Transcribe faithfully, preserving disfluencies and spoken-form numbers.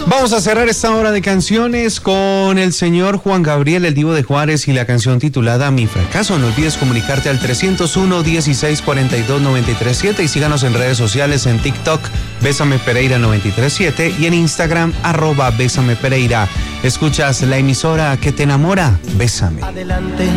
Vamos a cerrar esta hora de canciones con el señor Juan Gabriel, el Divo de Juárez, y la canción titulada Mi Fracaso. No olvides comunicarte al trescientos uno, dieciséis cuarenta y dos, noventa y tres siete y síganos en redes sociales, en TikTok, Bésame Pereira noventa y tres siete y en Instagram, arroba Bésame Pereira. Escuchas la emisora que te enamora, Bésame. Adelante,